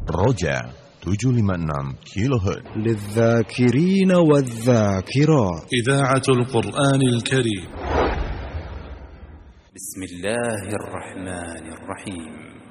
رجع 756 كيلو هرتز للذاكرين والذاكرات. إذاعة القرآن الكريم. بسم الله الرحمن الرحيم.